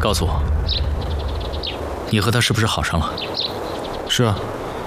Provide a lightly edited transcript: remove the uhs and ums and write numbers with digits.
告诉我，你和他是不是好上了？ 是啊，